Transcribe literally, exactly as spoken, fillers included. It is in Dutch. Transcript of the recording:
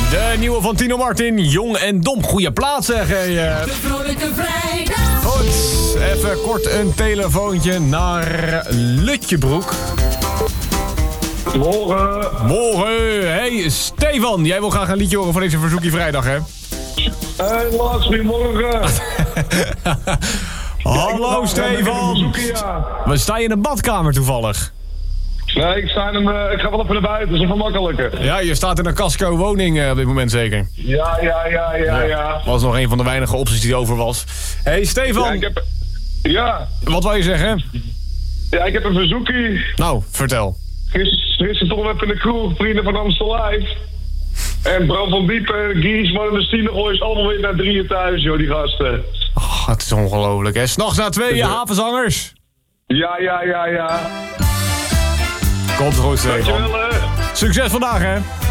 De nieuwe van Tino Martin, Jong en Dom. Goeie plaats zeg. Hey, uh. De Vrolijke Vrijdag. Goed, even kort een telefoontje naar Lutjebroek. Morgen. Morgen. Hey, Stefan, jij wil graag een liedje horen van deze Verzoekie Vrijdag, hè? Hey, Lars, goedemorgen. Hallo, ja, Stefan. Bezoeken, ja. We staan in de badkamer toevallig. Nee, ik, sta in een, uh, ik ga wel even naar buiten, dat is even makkelijker. Ja, je staat in een casco-woning uh, op dit moment zeker. Ja, ja, ja, ja, ja. Dat was nog een van de weinige opties die over was. Hey, Stefan. Ja, ik heb... Ja. Wat wou je zeggen? Ja, ik heb een verzoekie. Nou, vertel. Gisteren toch even in de kroeg, vrienden van Amstel Live. En Bram van Diepen, Gies, Man en de Stienegooi is allemaal weer naar drieën thuis, joh, die gasten. Oh, het is ongelooflijk, hè? S'nachts na tweeën, havenzangers. Ja, ja, ja, ja. Komt goed, Stefan. Dankjewel, hè. Succes vandaag, hè?